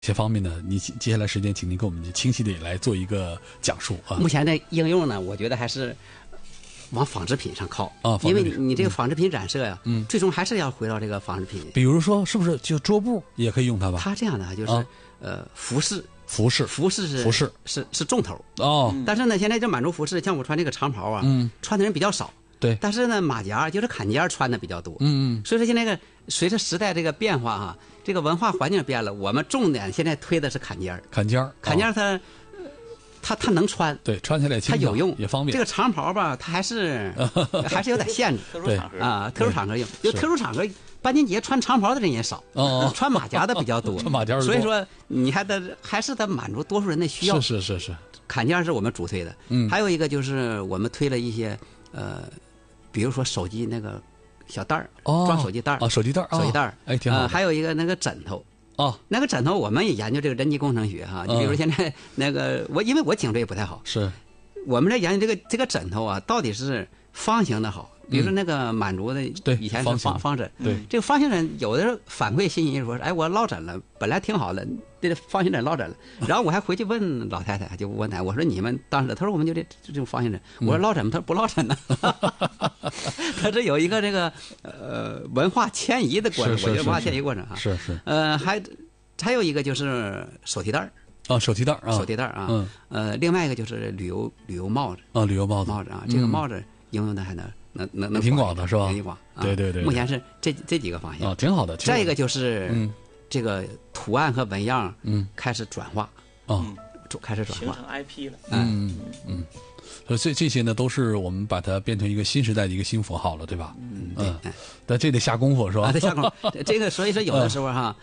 些方面呢，你接下来时间，请您给我们清晰的来做一个讲述啊。 目前的应用呢，我觉得还是往纺织品上靠啊， 因为你这个纺织品染色呀，最终还是要回到这个纺织品。 比如说，是不是就桌布也可以用它吧？ 它这样的就是服饰是重头哦。 但是呢，现在这满族服饰，像我穿这个长袍啊，穿的人比较少。 对， 但是呢，马甲就是坎肩穿的比较多。所以说现在随着时代这个变化哈，这个文化环境变了，我们重点现在推的是坎肩。坎肩它能穿， 对，穿起来它有用也方便。 这个长袍吧，它还是有点限制。 特殊场合啊， 特殊场合用，有特殊场合，班金节穿长袍的人也少，穿马甲的比较多。 穿马甲所以说你还是得满足多数人的需要。 是。 坎肩是我们主推的，还有一个就是我们推了一些比如说手机那个小袋儿，装手机袋儿手机袋儿，哎，挺好。 还有一个那个枕头。那个枕头我们也研究这个人机工程学哈。你比如现在那个因为我颈椎不太好， 是我们在研究这个枕头啊，到底是方形的好。比如说那个满族的以前是方枕， 对这个方形枕，有的人反馈信息说，哎，我落枕了，本来挺好的，这方形枕落枕了。然后我还回去问老太太，就问她，我说你们当时，她说我们就这种方形枕。我说落枕吗？她说不落枕呢。它这有一个这个文化迁移的过程，我觉得文化迁移过程啊。 是。 还有一个就是手提袋儿。 手提袋儿啊。另外一个就是旅游帽子。 旅游帽子啊，这个帽子应用的还能挺广的是吧？ 挺广。 对。 目前是这几个方向挺好的。 再一个就是这个图案和纹样开始转化开始转化， 形成 IP 了。 所以这些呢，都是我们把它变成一个新时代的一个新符号了，对吧？但这得下功夫是吧？ 得下功夫。这个所以说有的时候哈。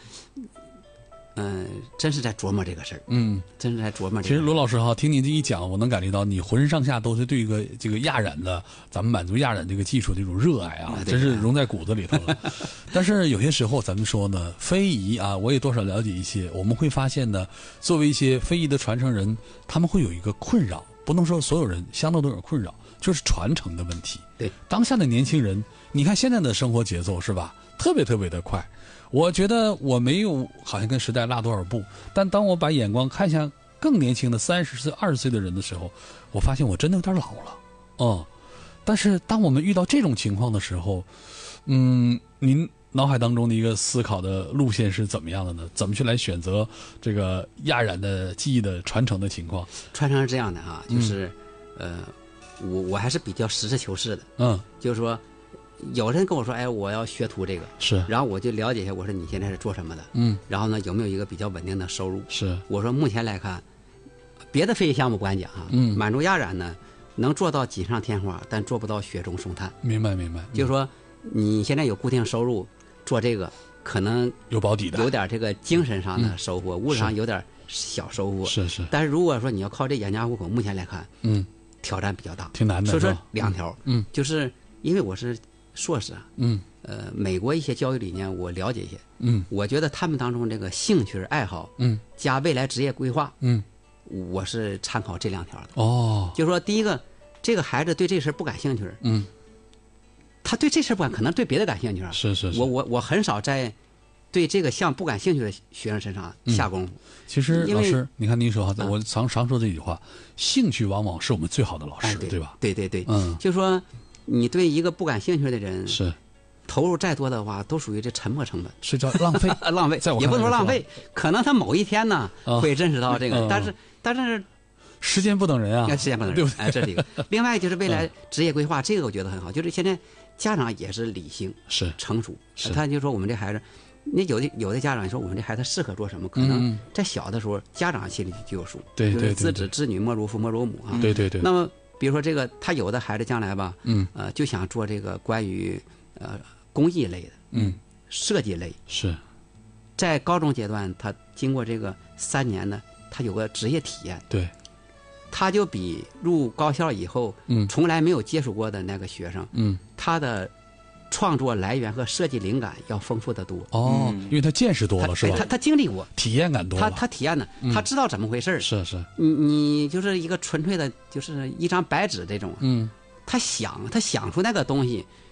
真是在琢磨这个事儿。真是在琢磨这个。 其实罗老师哈，听您这一讲，我能感觉到你浑身上下都是对这个亚染的，咱们满族亚染这个技术的这种热爱啊，真是融在骨子里头了。但是有些时候咱们说呢，非遗啊，我也多少了解一些，我们会发现呢，作为一些非遗的传承人，他们会有一个困扰，不能说所有人，相当都有困扰，就是传承的问题。 对， 当下的年轻人，你看现在的生活节奏是吧，特别的快。我觉得我没有好像跟时代落多少步，但当我把眼光看向更年轻的30岁、20岁的人的时候，我发现我真的有点老了。但是当我们遇到这种情况的时候，您脑海当中的一个思考的路线是怎么样的呢？怎么去来选择这个亚染的技艺的传承的情况？ 传承是这样的啊，就是我还是比较实事求是的。就是说。有人跟我说，哎，我要学徒这个， 是， 然后我就了解一下，我说你现在是做什么的？然后呢，有没有一个比较稳定的收入？ 是， 我说目前来看，别的非遗项目不敢讲啊，满族亚染呢能做到锦上添花，但做不到雪中送炭。 明白。 就是说，你现在有固定收入，做这个可能有保底的， 有点这个精神上的收获，物质上有点小收获。 是。 但是如果说你要靠这养家糊口，目前来看，挑战比较大， 挺难的。 所以说两条，就是因为我是。硕士啊，美国一些教育理念我了解一些，我觉得他们当中这个兴趣爱好，加未来职业规划，我是参考这两条的。就是说第一个，这个孩子对这事不感兴趣，他对这事不感，可能对别的感兴趣啊。 是。 我很少在对这个项不感兴趣的学生身上下功夫。 其实老师，你看您说哈，我常说这句话，兴趣往往是我们最好的老师，对吧？ 对，就是说。你对一个不感兴趣的人是投入再多的话，都属于这沉没成本， 是叫浪费。 浪费也不能说浪费，可能他某一天呢会认识到这个，但是时间不等人啊， 时间不等人，对不对？这是一个。另外就是未来职业规划，这个我觉得很好，就是现在家长也是理性、 是成熟，他就说我们这孩子，那有的家长说我们这孩子适合做什么，可能在小的时候家长心里就有数， 对， 子子之女莫如父莫如母啊， 对。 那么。比如说这个，他有的孩子将来吧，就想做这个关于工艺类的，设计类。 是， 在高中阶段，他经过这个3年呢，他有个职业体验。 对， 他就比入高校以后，从来没有接触过的那个学生，他的创作来源和设计灵感要丰富得多。 因为他见识多了，是吧？ 他经历过， 体验感多了。 他体验的，他知道怎么回事。 是。 你就是一个纯粹的，就是一张白纸这种。他想出那个东西，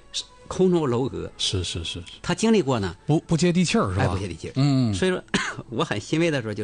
空中楼阁。 是， 他经历过呢， 不接地气儿是吧？ 不接地气儿。 嗯， 所以说我很欣慰的说，